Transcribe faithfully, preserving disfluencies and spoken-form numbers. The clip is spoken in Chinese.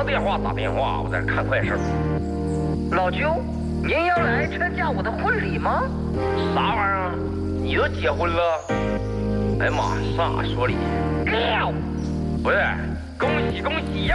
忙电话打电话，我在这看快事。 老舅，您要来参加我的婚礼吗？ 啥玩意儿？你都结婚了？哎呀妈，啥说理？不是，恭喜恭喜呀！